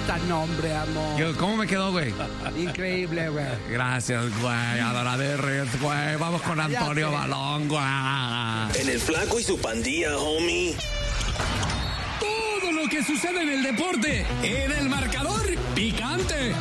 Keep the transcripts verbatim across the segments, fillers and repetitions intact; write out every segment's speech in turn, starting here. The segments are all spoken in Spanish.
gusta el nombre, amor. Yo, ¿cómo me quedó, güey? Increíble, güey. Gracias, güey. Adoradores, güey. Vamos con Antonio Balón, güey. En el Flaco y su pandilla, homie. Todo lo que sucede en el deporte, en el marcador picante.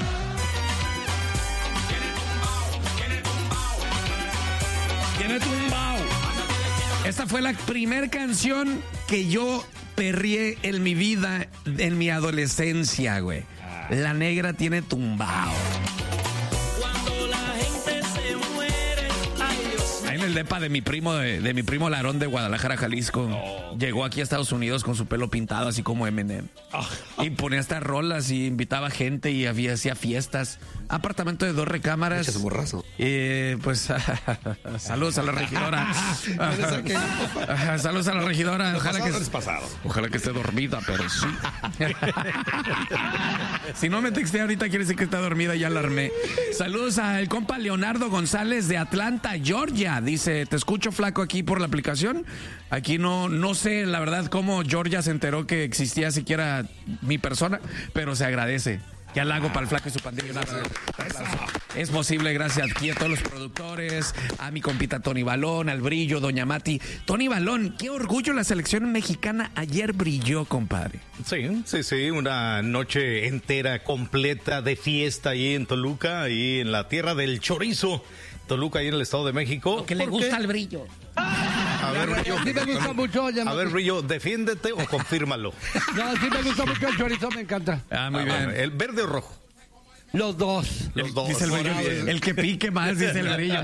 Tiene tumbao. Esta fue la primer canción que yo perrié en mi vida, en mi adolescencia, güey. La Negra tiene tumbao. Cuando la gente se muere, ay Dios. Ahí en el depa de mi primo, de, de mi primo Larón de Guadalajara, Jalisco. Oh. Llegó aquí a Estados Unidos con su pelo pintado, así como Eminem. Oh. Y ponía estas rolas y invitaba gente y había, hacía fiestas. Apartamento de dos recámaras. Echas borrazo. Eh, pues saludos a la regidora. Saludos a la regidora. Ojalá que, ojalá que esté dormida, pero sí. Si no me texté ahorita, quiere decir que está dormida, ya la armé. Saludos al compa Leonardo González de Atlanta, Georgia. Dice, te escucho, Flaco, aquí por la aplicación. Aquí no, no sé, la verdad, cómo Georgia se enteró que existía siquiera mi persona, pero se agradece. Ya la hago para el Flaco y su pandilla. Es posible, gracias aquí a todos los productores, a mi compita Tony Balón, al Brillo, Doña Mati. Tony Balón, qué orgullo, la selección mexicana ayer brilló, compadre. Sí, sí, sí, una noche entera, completa de fiesta ahí en Toluca, ahí en la tierra del chorizo. Toluca, ahí en el Estado de México. Lo que le gusta al Brillo. A ver, Brillo, Sí me gusta mucho. Ya a ver, Brillo, defiéndete o confírmalo. No, sí me gusta mucho el chorizo, me encanta. Ah, muy Ah, bien. bueno, ¿el verde o rojo? Los dos. Los dos. Dice el Brillo, el, el que pique más, dice el Brillo.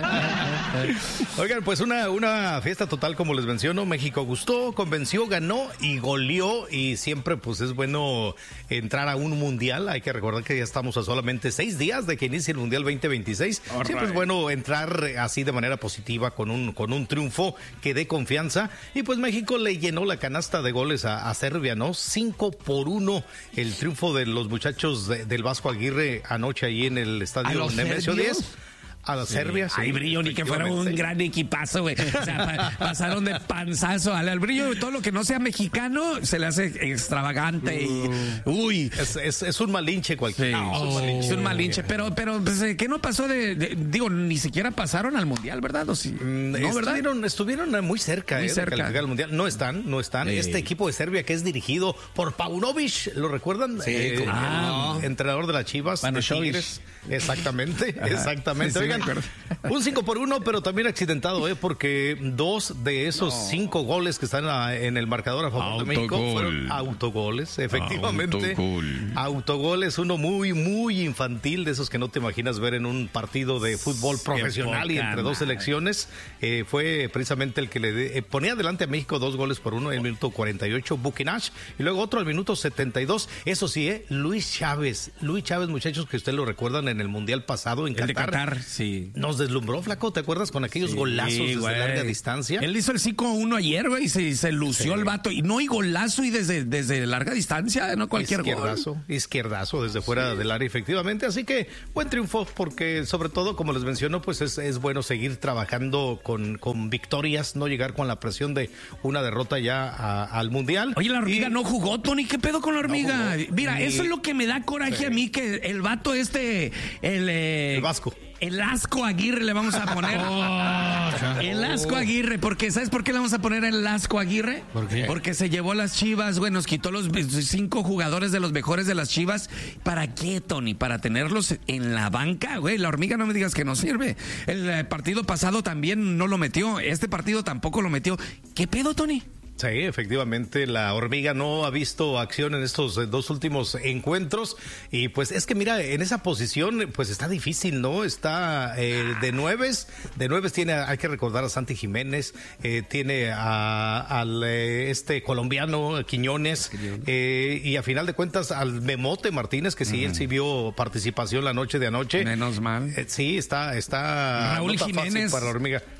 Oigan, pues una, una fiesta total, como les menciono. México gustó, convenció, ganó y goleó. Y siempre pues es bueno entrar a un mundial. Hay que recordar que ya estamos a solamente seis días de que inicie el mundial veinte veintiséis. All siempre right. Es bueno entrar así de manera positiva con un, con un triunfo que dé confianza. Y pues México le llenó la canasta de goles a, a Serbia, ¿no? Cinco por uno el triunfo de los muchachos de, del Vasco Aguirre anoche ahí en el estadio Nemesio diez. A la sí. Serbia, sí. Ay, Brillo, ni que fuera un gran equipazo, güey. O sea, pa pasaron de panzazo al, al Brillo. Todo lo que no sea mexicano se le hace extravagante. Uh, y, uy. Es, es, es un malinche cualquiera. Sí. No, es un malinche. Es un malinche. Pero, pero pues, ¿qué no pasó de, de...? Digo, ni siquiera pasaron al Mundial, ¿verdad? ¿O sí? Mm, no, ¿verdad? Estuvieron, estuvieron muy cerca, muy eh, cerca. de calificar al Mundial. No están, no están. Sí. Este equipo de Serbia que es dirigido por Paunovic, ¿lo recuerdan? Sí, eh, claro. El entrenador de las Chivas. Bueno, de Tigres. Exactamente, exactamente. Sí, sí, Oigan, un cinco por uno, pero también accidentado, ¿eh? Porque dos de esos no. cinco goles que están a, en el marcador a favor Autogol. de México fueron autogoles, efectivamente. Autogol. Autogoles, uno muy, muy infantil, de esos que no te imaginas ver en un partido de fútbol profesional y entre dos selecciones. Eh, fue precisamente el que le de, eh, ponía adelante a México dos goles por uno en el minuto cuarenta y ocho, Buquinash, y luego otro al minuto setenta y dos. Eso sí, ¿eh? Luis Chávez. Luis Chávez, muchachos, que ustedes lo recuerdan en el Mundial pasado en el Qatar. De Qatar, sí. Nos deslumbró, Flaco, ¿te acuerdas? Con aquellos sí, golazos desde güey. larga distancia. Él hizo el cinco uno ayer, güey, y se, se lució sí. el vato. Y no hay golazo y desde, desde larga distancia, no cualquier izquierdazo, gol. Izquierdazo desde fuera sí. del área, efectivamente. Así que buen triunfo, porque sobre todo, como les menciono, pues es, es bueno seguir trabajando con, con victorias, no llegar con la presión de una derrota ya a, al Mundial. Oye, la hormiga y... no jugó, Tony, ¿qué pedo con la hormiga? No Mira, y... eso es lo que me da coraje sí. a mí, que el vato este, el... Eh... el Vasco. El Asco Aguirre le vamos a poner. Oh, el Asco Aguirre, porque ¿sabes por qué le vamos a poner el Asco Aguirre? ¿Por qué? Porque se llevó las Chivas, güey, nos quitó los cinco jugadores de los mejores de las Chivas. ¿Para qué, Tony? Para tenerlos en la banca, güey. La hormiga no me digas que no sirve. El partido pasado también no lo metió. Este partido tampoco lo metió. ¿Qué pedo, Tony? Sí, efectivamente, la hormiga no ha visto acción en estos eh, dos últimos encuentros y pues es que mira, en esa posición pues está difícil, ¿no? Está eh, de nueves, de nueves tiene, hay que recordar a Santi Jiménez, eh, tiene a, al eh, este colombiano Quiñones eh, y a final de cuentas al Memote Martínez, que sí, mm. él sí vio participación la noche de anoche. Menos mal. Eh, sí, está, está Raúl no Jiménez para la hormiga.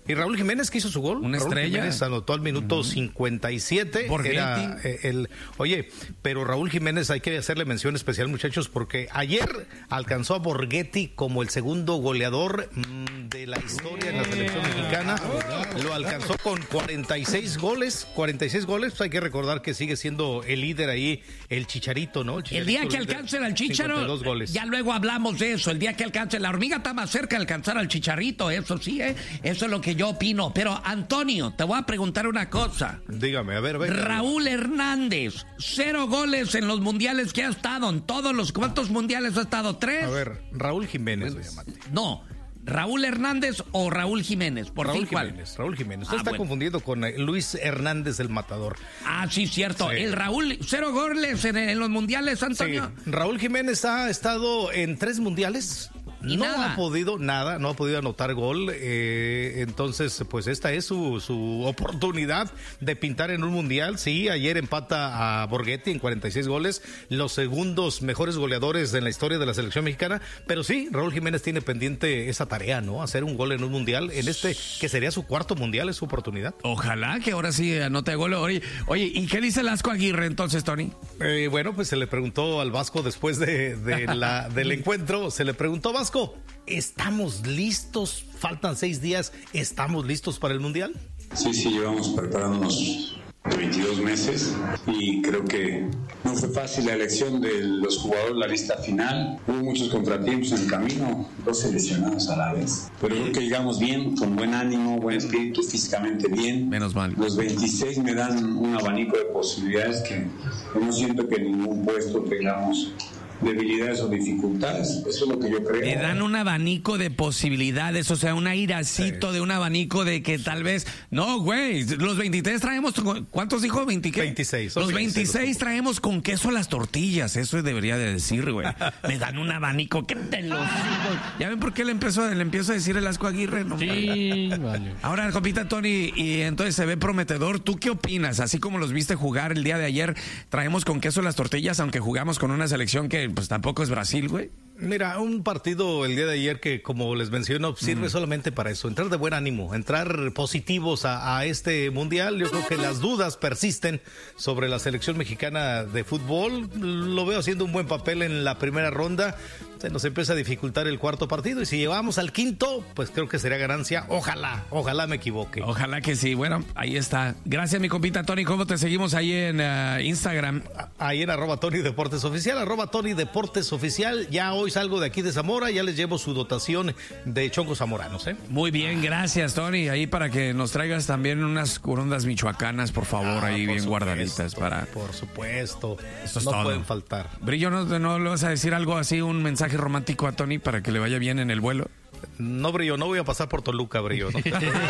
Y Raúl Jiménez, que hizo su gol. Una Raúl estrella. Jiménez anotó al minuto uh-huh. cincuenta y siete. Borghetti. Era, eh, el, oye, pero Raúl Jiménez hay que hacerle mención especial, muchachos, porque ayer alcanzó a Borghetti como el segundo goleador mmm, de la historia en la selección mexicana. Lo alcanzó con cuarenta y seis goles. cuarenta y seis goles. Pues hay que recordar que sigue siendo el líder ahí, el Chicharito, ¿no? El, el día que alcance al Chicharo, ya luego hablamos de eso. El día que alcance, la hormiga está más cerca de alcanzar al Chicharito, eso sí, ¿eh? Eso es lo que yo opino. Pero, Antonio, te voy a preguntar una cosa. Dígame, a ver, venga. Raúl Hernández, cero goles en los mundiales que ha estado, en todos los... ¿Cuántos mundiales ha estado? ¿Tres? A ver, Raúl Jiménez, no, ¿Raúl Hernández o Raúl Jiménez? ¿Por Raúl fin Jiménez, cuál? Raúl Jiménez. Usted ah, está bueno. confundiendo con Luis Hernández, el matador. Ah, sí, cierto. Sí. El Raúl, cero goles en, en los mundiales, Antonio. Sí. Raúl Jiménez ha estado en tres mundiales. Y no nada. ha podido nada, no ha podido anotar gol, eh, entonces pues esta es su, su oportunidad de pintar en un mundial. Sí, ayer empata a Borghetti en cuarenta y seis goles, los segundos mejores goleadores en la historia de la selección mexicana, pero sí, Raúl Jiménez tiene pendiente esa tarea, ¿no? Hacer un gol en un mundial, en este que sería su cuarto mundial, es su oportunidad. Ojalá que ahora sí anote gol. Oye, oye, ¿y qué dice Lasco Aguirre entonces, Tony? Eh, bueno, pues se le preguntó al Vasco después de, de la, del encuentro, se le preguntó, Vasco, ¿estamos listos? Faltan seis días, ¿estamos listos para el Mundial? Sí, sí, llevamos preparándonos veintidós meses y creo que no fue fácil la elección de los jugadores, la lista final. Hubo muchos contratiempos en el camino, dos seleccionados a la vez. Pero creo que llegamos bien, con buen ánimo, buen espíritu, físicamente bien. Menos mal. Los veintiséis me dan un abanico de posibilidades que no siento que en ningún puesto tengamos debilidades o dificultades, eso es lo que yo creo. Le dan un abanico de posibilidades, o sea, un airacito sí. de un abanico de que tal vez, no, güey, los veintitrés traemos, ¿cuántos dijo? ¿veinte qué? veintiséis. Los veintiséis traemos con queso las tortillas, eso debería de decir, güey. Me dan un abanico, ¿qué te lo digo? ¿Ya ven por qué le empezó, le empiezo a decir el Asco Aguirre? No, sí, vale. Ahora, compita Tony, y entonces se ve prometedor. ¿Tú qué opinas? Así como los viste jugar el día de ayer, traemos con queso las tortillas, aunque jugamos con una selección que pues tampoco es Brasil, güey. Mira, un partido el día de ayer que, como les menciono, sirve mm. solamente para eso, entrar de buen ánimo, entrar positivos a, a este mundial. Yo creo que las dudas persisten sobre la selección mexicana de fútbol. Lo veo haciendo un buen papel en la primera ronda. Se nos empieza a dificultar el cuarto partido y si llegamos al quinto, pues creo que sería ganancia. Ojalá, ojalá me equivoque. Ojalá que sí. Bueno, ahí está. Gracias, mi compita Tony. ¿Cómo te seguimos ahí en uh, Instagram? Ahí en arroba Tony Deportes Oficial, arroba Tony Deportes Oficial. Ya hoy salgo de aquí de Zamora, ya les llevo su dotación de chongos zamoranos, ¿eh? Muy bien, gracias, Tony. Ahí para que nos traigas también unas corundas michoacanas, por favor, ah, ahí por bien supuesto, guardaditas. para. Por supuesto. Eso es no todo. Pueden faltar. Brillo, ¿no, ¿no le vas a decir algo así, un mensaje romántico a Tony para que le vaya bien en el vuelo? No, Brillo, no voy a pasar por Toluca, Brillo. No,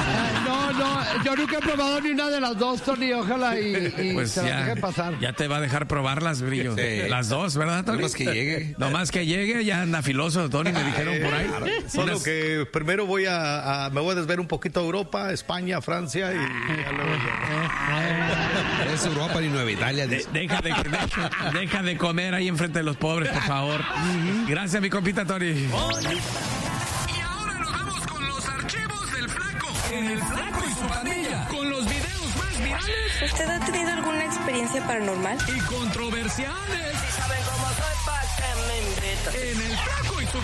no, no, yo nunca he probado ni una de las dos, Tony, ojalá y, y pues se ya, las deje pasar. Ya te va a dejar probarlas, Brillo. Sí. Las dos, ¿verdad, Tony? Nomás que llegue. Nomás que llegue, ya anda filoso, Tony, me dijeron por ahí. Solo Unas... que primero voy a, a, me voy a desver un poquito a Europa, España, Francia y ya luego llego. Es Europa y Nueva Italia. De, deja, de, deja, deja de comer ahí enfrente de los pobres, por favor. Uh-huh. Gracias, mi compita, Tony. En el Flaco y su pandilla, con los videos más virales. ¿Usted ha tenido alguna experiencia paranormal? Y controversiales. Si saben cómo soy, pa' que me inviten. En el Flaco y su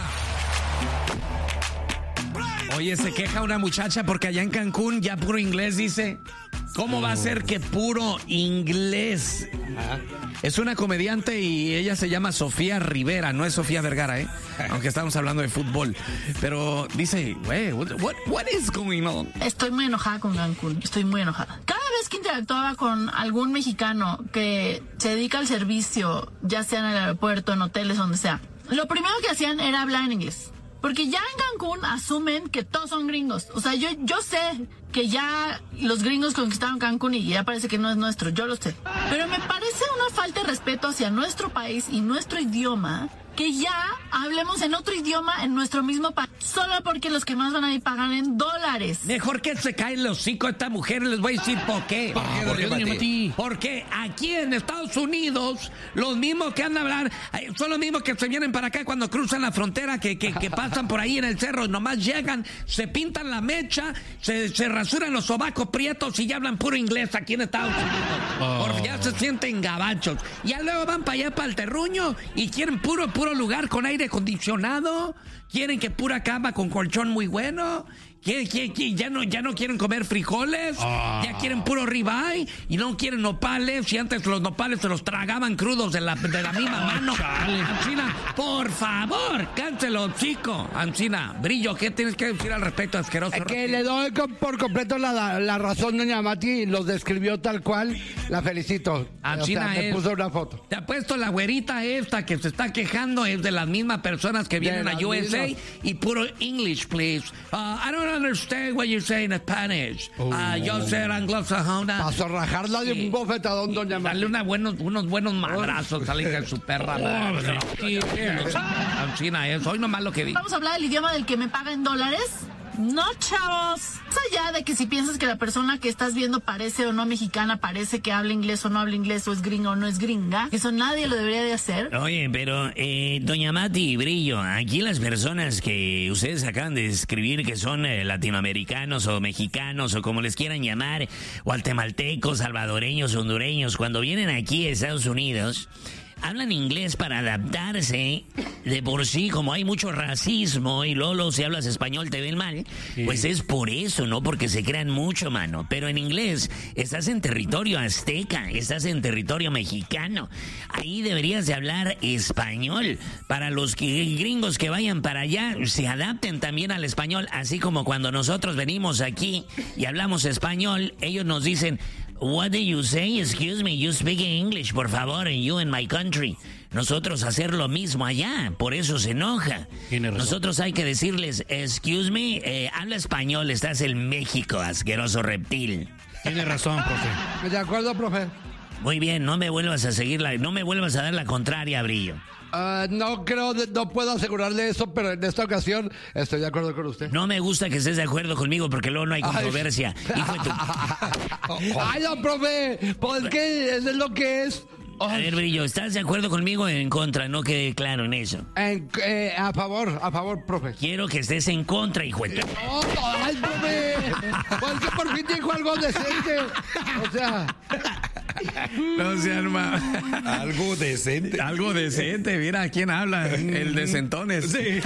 pandilla. Oye, se queja una muchacha porque allá en Cancún ya puro inglés dice. ¿Cómo va a ser que puro inglés? Ajá. Es una comediante y ella se llama Sofía Rivera, no es Sofía Vergara, ¿eh? Aunque estamos hablando de fútbol. Pero dice, güey, what, what, what is going on? Estoy muy enojada con Cancún, estoy muy enojada. Cada vez que interactuaba con algún mexicano que se dedica al servicio, ya sea en el aeropuerto, en hoteles, donde sea, lo primero que hacían era hablar en inglés. Porque ya en Cancún asumen que todos son gringos. O sea, yo, yo sé que ya los gringos conquistaron Cancún y ya parece que no es nuestro, yo lo sé. Pero me parece una falta de respeto hacia nuestro país y nuestro idioma que ya hablemos en otro idioma en nuestro mismo país, solo porque los que más van a ir pagan en dólares. Mejor que se cae el hocico a esta mujer, les voy a decir por qué. ¿Por qué, doña Mati? Sí. Porque aquí en Estados Unidos, los mismos que andan a hablar, son los mismos que se vienen para acá cuando cruzan la frontera, que, que, que pasan por ahí en el cerro, nomás llegan, se pintan la mecha, se, se rasuran los sobacos prietos y ya hablan puro inglés aquí en Estados Unidos. Oh. Porque ya se sienten gabachos. Ya luego van para allá, para el terruño, y quieren puro, puro lugar con aire acondicionado. Quieren que pura cama con colchón muy bueno. ¿Qué, qué, qué? Ya, no, ya no quieren comer frijoles. Oh. Ya quieren puro ribeye. Y no quieren nopales. Y antes los nopales se los tragaban crudos de la, de la misma mano. Ancina, por favor, cáncelo, chico. Ancina, Brillo, ¿qué tienes que decir al respecto, asqueroso? Es que le doy por completo la, la razón, doña Mati. Los describió tal cual. La felicito. Ancina, o sea, es, me puso una foto. Te ha puesto la güerita esta que se está quejando. Es de las mismas personas que vienen a U S A. Mismas. Y puro English, please. Uh, I don't understand what you're saying in Spanish. Oh. Uh, yo sé anglosajona. Para zorrajarla de un bofetadón, doña Mati. Dale una buenos, unos buenos madrazos, salen de su perra. Ancina, eso. Hoy nomás lo que vi. Vamos a hablar del idioma del que me paga en dólares. No, chavos. Más allá de que si piensas que la persona que estás viendo parece o no mexicana, parece que habla inglés o no habla inglés, o es gringa o no es gringa, eso nadie lo debería de hacer. Oye, pero, eh, doña Mati y Brillo, aquí las personas que ustedes acaban de describir que son eh, latinoamericanos o mexicanos o como les quieran llamar, guatemaltecos, salvadoreños, hondureños, cuando vienen aquí a Estados Unidos, hablan inglés para adaptarse. De por sí, como hay mucho racismo y Lolo, si hablas español te ven mal, sí. Pues es por eso, ¿no? Porque se crean mucho, mano. Pero en inglés estás en territorio azteca, estás en territorio mexicano. Ahí deberías de hablar español. Para los que, gringos que vayan para allá, se adapten también al español. Así como cuando nosotros venimos aquí y hablamos español, ellos nos dicen... What do you say? Excuse me, you speak English, por favor, and you in my country. Nosotros hacer lo mismo allá, por eso se enoja. Nosotros hay que decirles, excuse me, eh, habla español, estás en México, asqueroso reptil. Tiene razón, profe. De acuerdo, profe. Muy bien, no me vuelvas a seguir, la, no me vuelvas a dar la contraria, Brillo. Uh, no creo, no puedo asegurarle eso, pero en esta ocasión estoy de acuerdo con usted. No me gusta que estés de acuerdo conmigo porque luego no hay controversia. Ay, Hijo de tu... Ay no, profe, pues que eso es lo que es. A ver, Brillo, ¿estás de acuerdo conmigo o en contra? No quede claro en eso. En, eh, a favor, a favor, profe. Quiero que estés en contra, hijo de tu... No, no, ay, profe. Pues que por fin dijo algo decente. O sea... No se arma. Algo decente. Algo decente. Mira, ¿quién habla? El de Centones. Sí.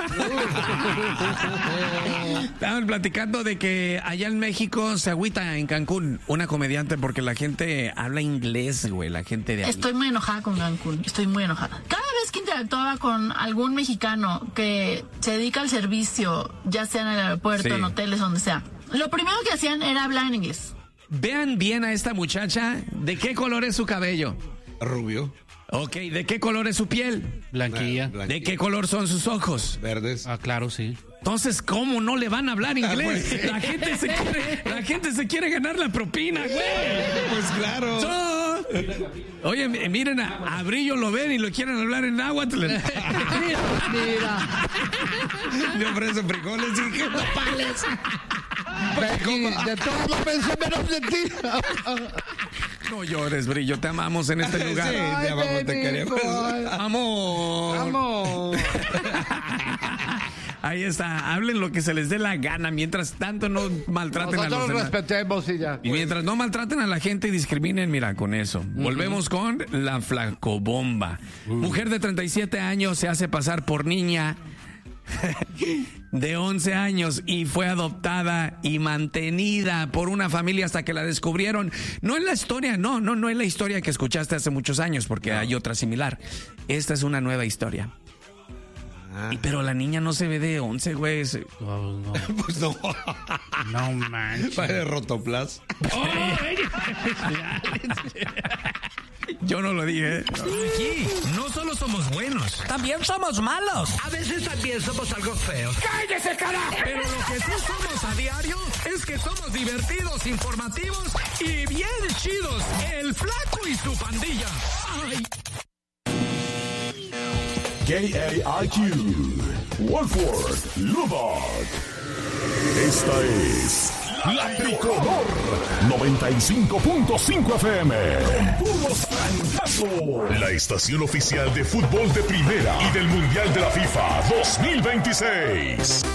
Estaban platicando de que allá en México se agüita en Cancún una comediante porque la gente habla inglés, güey. La gente de ahí. Estoy muy enojada con Cancún. Estoy muy enojada. Cada vez que interactuaba con algún mexicano que se dedica al servicio, ya sea en el aeropuerto, sí. En hoteles, donde sea, lo primero que hacían era hablar en inglés. Vean bien a esta muchacha. ¿De qué color es su cabello? Rubio. Ok, ¿de qué color es su piel? Blanquilla. Blanquilla. ¿De qué color son sus ojos? Verdes. Ah, claro, sí. Entonces, ¿cómo no le van a hablar inglés? La gente se quiere, la gente se quiere ganar la propina, güey. Pues claro. So, oye, miren, a, a Brillo lo ven y lo quieren hablar en náhuatl. Mira, mira. Le ofrecen frijoles y que nopales. De todo lo pensé menos de ti. No llores, Brillo, te amamos en este lugar. Sí, te amamos, te queremos. Amor. Amor. Ahí está, hablen lo que se les dé la gana, mientras tanto no maltraten Nosotros a los demás. respetemos y ya. Y mientras no maltraten a la gente y discriminen, mira, con eso. Uh-huh. Volvemos con la flacobomba. Uh. Mujer de treinta y siete años se hace pasar por niña de once años y fue adoptada y mantenida por una familia hasta que la descubrieron. No es la historia, no, no, no es la historia que escuchaste hace muchos años, porque no. Hay otra similar. Esta es una nueva historia. Ah. Y, pero la niña no se ve de once, güey. Oh, no. Pues no. No manches. Parece rotoplas. Oh, yo no lo dije. Aquí no solo somos buenos, también somos malos. A veces también somos algo feos. ¡Cállese, carajo! Pero lo que sí somos a diario es que somos divertidos, informativos y bien chidos. El Flaco y su pandilla. ¡Ay! K A I Q, Wolford, Lubbock. Esta es La Tricolor noventa y cinco punto cinco F M. Con puros trancazos. La estación oficial de fútbol de primera y del Mundial de la FIFA dos mil veintiséis.